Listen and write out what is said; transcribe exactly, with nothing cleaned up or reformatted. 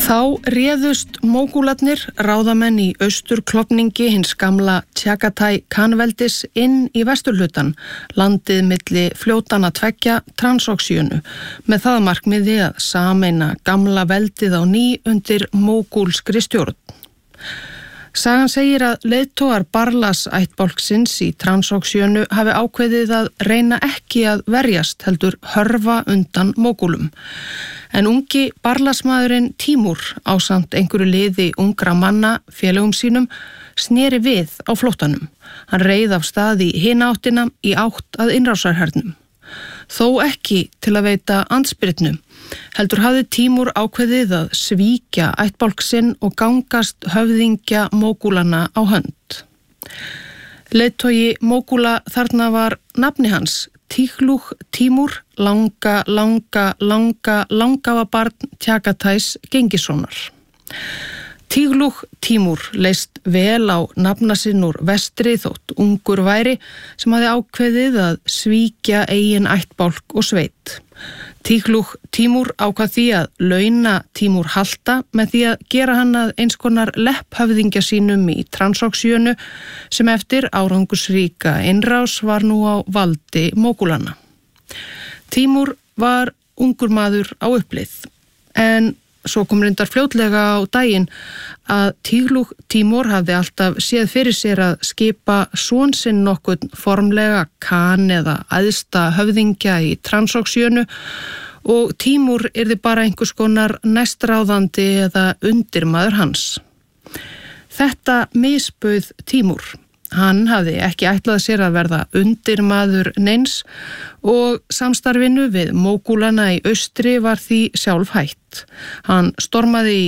Þá réðust mógúlarnir, ráðamenn í austurklofningi hins gamla Tjagatai Khanveldis inn í vesturhlutan, landið milli fljótana tveggja Transoxíönu, með það markmiði að sameina gamla veldið á ný undir mógúlskri stjórn. Sagan segir að leiðtogar Barlas ættbálksins í Transoxíönu hafi ákveðið að reyna ekki að verjast heldur hörfa undan mógúlum. En ungi Barlasmaðurinn Tímúr ásamt einhverju liði ungra manna, félögum sínum, sneri við á flóttanum. Hann reið af stað í hina áttina í átt að innrásarhernum. Þó ekki til að veita andspyrnu, heldur hafði Tímúr ákveðið að svíkja ættbálksinn og gangast höfðingja mógúlana á hönd. Leiðtogi mógúla þarna var nafni hans, Tíglúk Tímúr, langa, langa, langa, langafa barn Tjagatais Gengissonar. Tíglúk Tímúr leist vel á nafna sinn úr vestri þótt ungur væri sem hafði ákveðið að svíkja eigin ættbálk og sveit. Tíglúk Tímúr ákvað því að launa Tímúr halta með því að gera hann að eins konar lepphöfðingja sínum í Transoxíönu sem eftir árangursríka innrás var nú á valdi mógúlana. Tímúr var ungur maður á uppleið, en svo kom reyndar fljótlega á daginn að Tíglúk Tímúr hafði alltaf séð fyrir sér að skipa son sinn nokkurn formlega Khan eða æðsta höfðingja í Transoxíönu og Tímúr yrði bara einhvers konar næstráðandi eða undirmaður hans. Þetta misbauð Tímúr. Hann hafði ekki ætlað sér að verða undirmaður neins og samstarfinu við mógúlana í austri var því sjálf hætt. Hann stormaði í